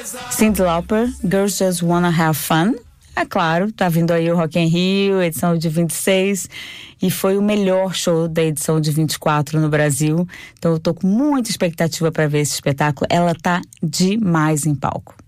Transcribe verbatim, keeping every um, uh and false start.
Cyndi Lauper, Girls Just Wanna Have Fun. É claro, tá vindo aí o Rock in Rio, edição de vinte e seis, e foi o melhor show da edição de vinte e quatro no Brasil. Então eu tô com muita expectativa para ver esse espetáculo. Ela tá demais em palco.